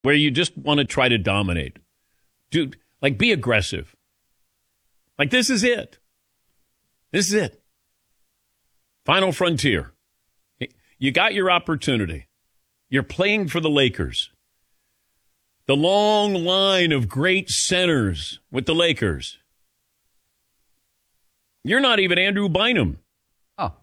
where you just want to try to dominate. Dude, like, be aggressive. Like, this is it. This is it. Final frontier. You got your opportunity. You're playing for the Lakers. The long line of great centers with the Lakers. You're not even Andrew Bynum. Oh.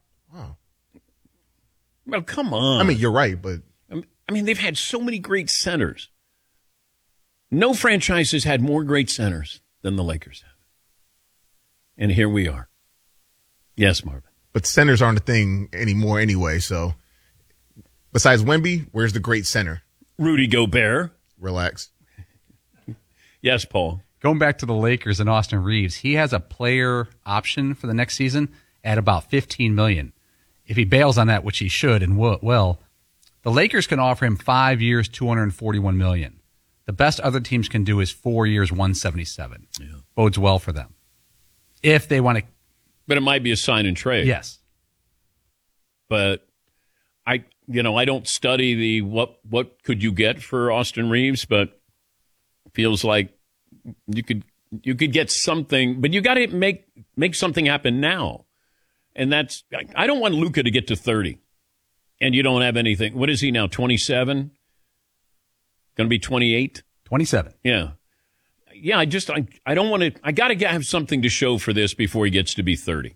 Well, come on. I mean, you're right, but... I mean, they've had so many great centers. No franchise has had more great centers than the Lakers have. And here we are. Yes, Marvin. But centers aren't a thing anymore anyway, so... Besides Wemby, where's the great center? Rudy Gobert. Relax. Yes, Paul. Going back to the Lakers and Austin Reeves, he has a player option for the next season at about $15 million. If he bails on that, which he should and will, the Lakers can offer him 5 years, $241 million. The best other teams can do is 4 years, $177. Yeah. Bodes well for them. If they want to. But it might be a sign and trade. Yes. But I don't study the what could you get for Austin Reeves, but it feels like you could get something, but you got to make something happen now. And that's, I don't want Luka to get to 30 and you don't have anything. What is he now? 27? Going to be 28? 27. Yeah. Yeah. I don't want to, I got to have something to show for this before he gets to be 30.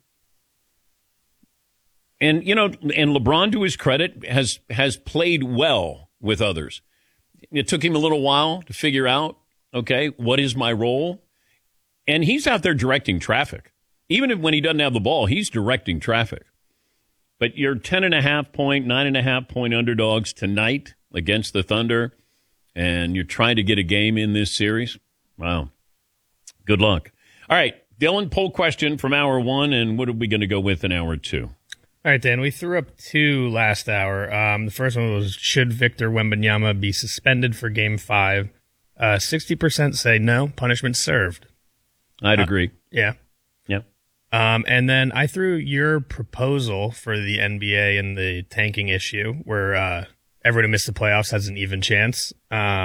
And, and LeBron, to his credit, has played well with others. It took him a little while to figure out, okay, what is my role? And he's out there directing traffic. Even when he doesn't have the ball, he's directing traffic. But you're 10.5 point, 9.5 point underdogs tonight against the Thunder, and you're trying to get a game in this series. Wow. Good luck. All right, Dylan, poll question from hour one, and what are we going to go with in hour two? All right, Dan, we threw up two last hour. The first one was, should Victor Wembanyama be suspended for Game 5? 60% say no, punishment served. I'd agree. Yeah. Yep. And then I threw your proposal for the NBA and the tanking issue where everyone who missed the playoffs has an even chance.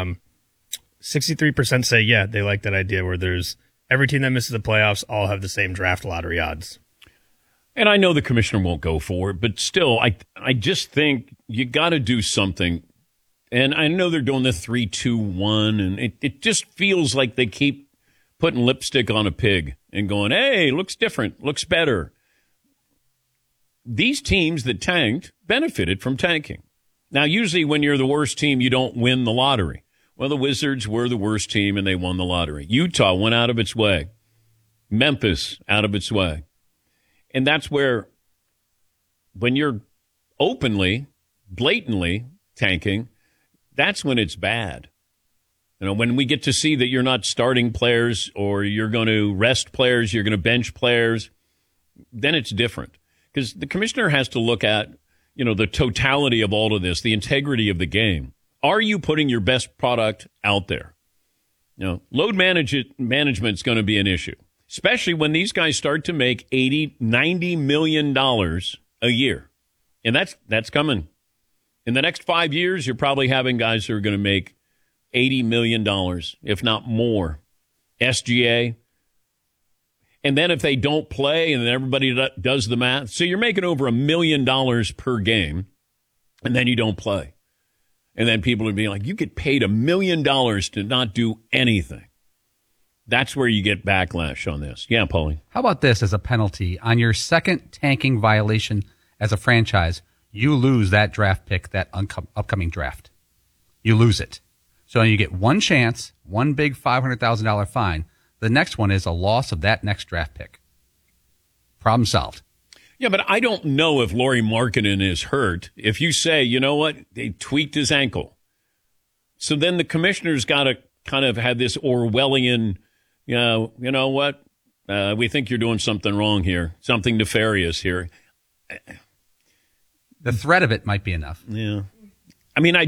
63% say, yeah, they like that idea where there's every team that misses the playoffs all have the same draft lottery odds. And I know the commissioner won't go for it, but still, I just think you got to do something. And I know they're doing the 3-2-1, and it just feels like they keep putting lipstick on a pig and going, hey, looks different, looks better. These teams that tanked benefited from tanking. Now, usually when you're the worst team, you don't win the lottery. Well, the Wizards were the worst team, and they won the lottery. Utah went out of its way. Memphis out of its way. And that's where, when you're openly, blatantly tanking, that's when it's bad. When we get to see that you're not starting players or you're going to rest players, you're going to bench players, then it's different. Because the commissioner has to look at, the totality of all of this, the integrity of the game. Are you putting your best product out there? Load management is going to be an issue. Especially when these guys start to make $80, $90 million a year. And that's coming. In the next 5 years, you're probably having guys who are going to make $80 million, if not more. SGA. And then if they don't play and then everybody does the math. So you're making over $1 million per game, and then you don't play. And then people are being like, you get paid $1 million to not do anything. That's where you get backlash on this. Yeah, Paulie. How about this as a penalty? On your second tanking violation as a franchise, you lose that draft pick, that upcoming draft. You lose it. So you get one chance, one big $500,000 fine. The next one is a loss of that next draft pick. Problem solved. Yeah, but I don't know if Lauri Markkanen is hurt. If you say, you know what, they tweaked his ankle. So then the commissioner's got to kind of have this Orwellian, you know what? We think you're doing something wrong here, something nefarious here. The threat of it might be enough. Yeah. I mean,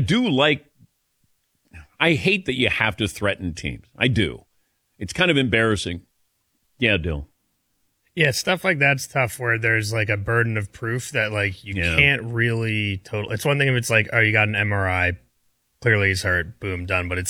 I hate that you have to threaten teams. I do. It's kind of embarrassing. Yeah, Dill. Yeah, stuff like that's tough where there's like a burden of proof that like you can't really total. It's one thing if it's like, oh, you got an MRI, clearly he's hurt. Boom, done. But it